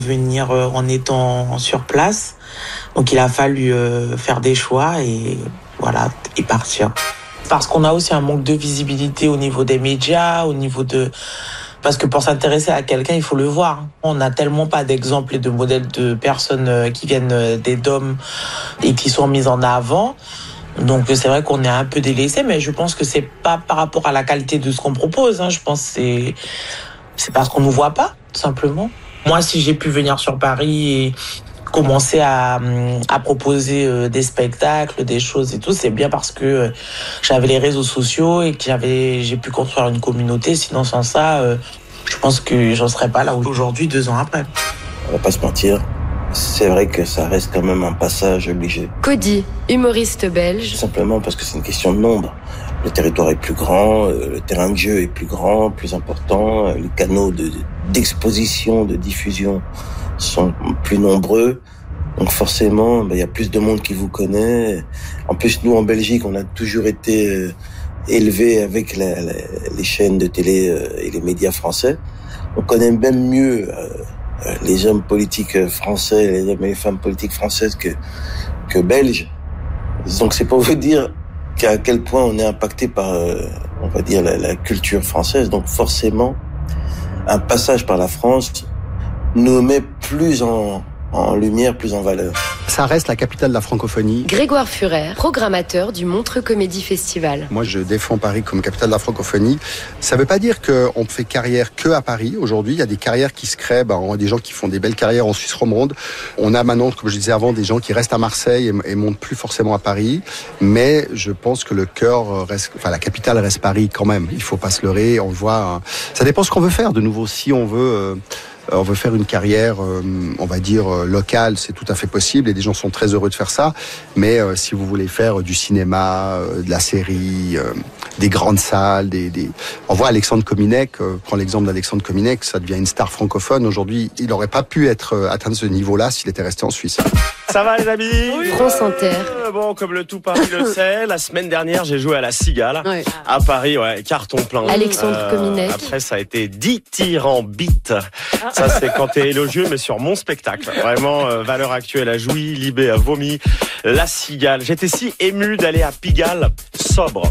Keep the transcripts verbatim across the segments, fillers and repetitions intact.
venir euh, en étant sur place. Donc il a fallu euh, faire des choix et voilà, et partir. Parce qu'on a aussi un manque de visibilité au niveau des médias, au niveau de... Parce que pour s'intéresser à quelqu'un, il faut le voir. On n'a tellement pas d'exemples et de modèles de personnes qui viennent des D O M et qui sont mises en avant. Donc c'est vrai qu'on est un peu délaissé, mais je pense que c'est pas par rapport à la qualité de ce qu'on propose. Hein. Je pense que c'est, c'est parce qu'on nous voit pas, tout simplement. Moi, si j'ai pu venir sur Paris et commencer à, à proposer des spectacles, des choses et tout, c'est bien parce que j'avais les réseaux sociaux et que j'avais, j'ai pu construire une communauté. Sinon, sans ça, je pense que j'en serais pas là aujourd'hui, deux ans après. On va pas se mentir, c'est vrai que ça reste quand même un passage obligé. Cody, humoriste belge. Simplement parce que c'est une question de nombre. Le territoire est plus grand, le terrain de jeu est plus grand, plus important, les canaux de, d'exposition, de diffusion sont plus nombreux. Donc forcément, ben, y a plus de monde qui vous connaît. En plus, nous, en Belgique, on a toujours été euh, élevés avec la, la, les chaînes de télé euh, et les médias français. On connaît même mieux euh, les hommes politiques français, les hommes et les femmes politiques françaises que, que belges. Donc c'est pour vous dire qu'à quel point on est impacté par, euh, on va dire, la, la culture française. Donc forcément, un passage par la France nous met plus en, en lumière, plus en valeur. Ça reste la capitale de la francophonie. Grégoire Furer, programmateur du Montreux Comédie Festival. Moi, je défends Paris comme capitale de la francophonie. Ça ne veut pas dire qu'on fait carrière que à Paris. Aujourd'hui, il y a des carrières qui se créent. Ben, on a des gens qui font des belles carrières en Suisse romande. On a maintenant, comme je disais avant, des gens qui restent à Marseille et, et montent plus forcément à Paris. Mais je pense que le cœur reste, enfin, la capitale reste Paris quand même. Il faut pas se leurrer. On voit, hein. Ça dépend ce qu'on veut faire de nouveau. Si on veut, euh, on veut faire une carrière, euh, on va dire, euh, locale, c'est tout à fait possible et des gens sont très heureux de faire ça. Mais euh, si vous voulez faire euh, du cinéma, euh, de la série, euh, des grandes salles, des, des... on voit Alexandre Kominek, euh, prends l'exemple d'Alexandre Kominek, ça devient une star francophone. Aujourd'hui, il n'aurait pas pu être euh, atteindre ce niveau-là s'il était resté en Suisse. Ça va les amis? Oui. France Inter. Euh, bon, comme le tout Paris le sait, la semaine dernière, j'ai joué à la Cigale, ouais. à Paris, ouais, carton plein. Alexandre euh, Kominek. Après, ça a été dix tirs en bite. Ça, c'est quand t'es élogieux, mais sur mon spectacle. Vraiment, euh, valeur actuelle a joui, Libé a vomi. La Cigale. J'étais si ému d'aller à Pigalle sobre.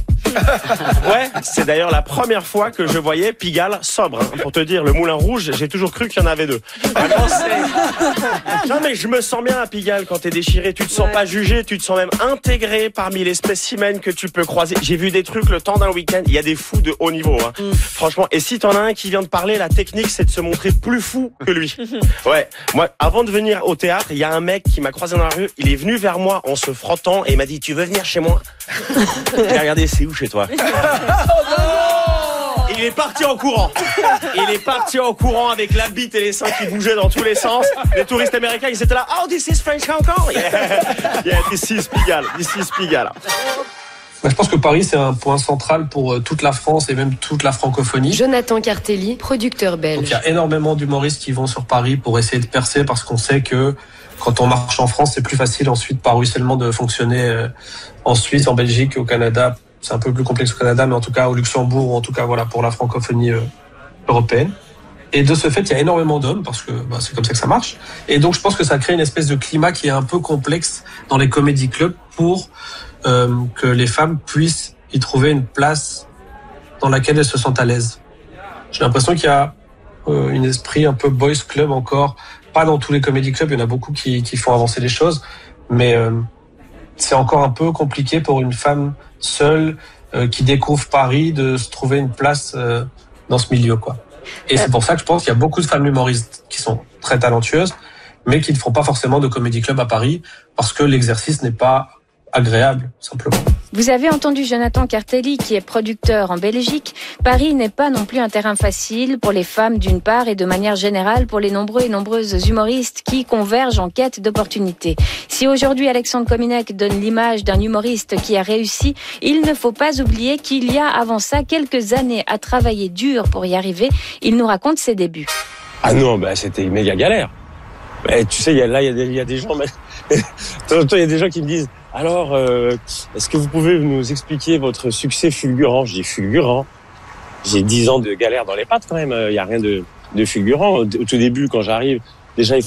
Ouais, c'est d'ailleurs la première fois que je voyais Pigalle sobre. Hein. Pour te dire, le Moulin Rouge, j'ai toujours cru qu'il y en avait deux. Vraiment, c'est... Non, mais je me sens bien à Pigalle quand t'es déchiré. Tu te sens ouais. pas jugé, tu te sens même intégré parmi les spécimens que tu peux croiser. J'ai vu des trucs le temps d'un week-end. Il y a des fous de haut niveau. Hein. Mm. Franchement, et si t'en as un qui vient de parler, la technique, c'est de se montrer plus fou que lui. Ouais, moi, avant de venir au théâtre, il y a un mec qui m'a croisé dans la rue. Il est venu vers moi en se frottant et il m'a dit, tu veux venir chez moi? J'ai regardé, c'est où chez toi? Il est parti en courant. Il est parti en courant avec la bite et les seins qui bougeaient dans tous les sens. Les touristes américains, ils étaient là. Oh, this is French Hong Kong. Yeah, yeah, this is Pigalle. This is Pigalle. Je pense que Paris, c'est un point central pour toute la France et même toute la francophonie. Jonathan Cartelli, producteur belge. Donc, il y a énormément d'humoristes qui vont sur Paris pour essayer de percer parce qu'on sait que quand on marche en France, c'est plus facile ensuite par ruissellement de fonctionner en Suisse, en Belgique, au Canada. C'est un peu plus complexe au Canada, mais en tout cas au Luxembourg, ou en tout cas voilà pour la francophonie euh, européenne. Et de ce fait, il y a énormément d'hommes, parce que bah, c'est comme ça que ça marche. Et donc je pense que ça crée une espèce de climat qui est un peu complexe dans les comédie clubs pour euh, que les femmes puissent y trouver une place dans laquelle elles se sentent à l'aise. J'ai l'impression qu'il y a euh, un esprit un peu boys club encore, pas dans tous les comédie clubs, il y en a beaucoup qui, qui font avancer les choses, mais euh, c'est encore un peu compliqué pour une femme seule euh, qui découvre Paris de se trouver une place euh, dans ce milieu, quoi. Et c'est pour ça que je pense qu'il y a beaucoup de femmes humoristes qui sont très talentueuses, mais qui ne font pas forcément de comédie club à Paris parce que l'exercice n'est pas agréable, simplement. Vous avez entendu Jonathan Cartelli, qui est producteur en Belgique. Paris n'est pas non plus un terrain facile pour les femmes d'une part et de manière générale pour les nombreux et nombreuses humoristes qui convergent en quête d'opportunités. Si aujourd'hui Alexandre Kominek donne l'image d'un humoriste qui a réussi, il ne faut pas oublier qu'il y a avant ça quelques années à travailler dur pour y arriver. Il nous raconte ses débuts. Ah non, bah c'était une méga galère. Mais tu sais, y a, là, il y, y a des gens... Mais... il y a des gens qui me disent « Alors, euh, est-ce que vous pouvez nous expliquer votre succès fulgurant ?» Je dis « Fulgurant ?» J'ai dix ans de galère dans les pattes quand même. Il n'y a rien de, de fulgurant. Au tout début, quand j'arrive, déjà, il